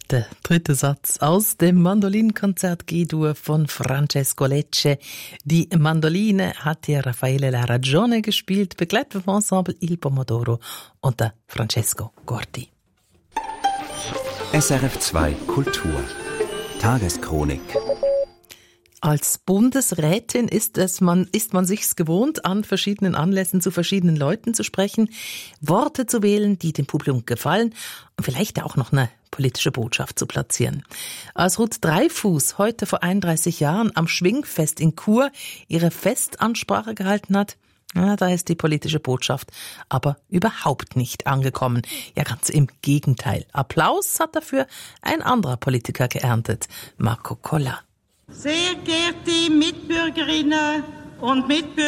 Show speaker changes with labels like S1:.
S1: Der dritte Satz aus dem Mandolinenkonzert G-Dur von Francesco Lecce. Die Mandoline hat hier Raffaele La Ragione gespielt, begleitet vom Ensemble Il Pomodoro unter Francesco Gordi.
S2: SRF 2 Kultur Tageschronik.
S1: Als Bundesrätin ist man sich's gewohnt, an verschiedenen Anlässen zu verschiedenen Leuten zu sprechen, Worte zu wählen, die dem Publikum gefallen und vielleicht auch noch eine politische Botschaft zu platzieren. Als Ruth Dreifuß heute vor 31 Jahren am Schwingfest in Chur ihre Festansprache gehalten hat, da ist die politische Botschaft aber überhaupt nicht angekommen. Ja, ganz im Gegenteil. Applaus hat dafür ein anderer Politiker geerntet, Marco Koller.
S3: Sehr geehrte Mitbürgerinnen und Mitbürger,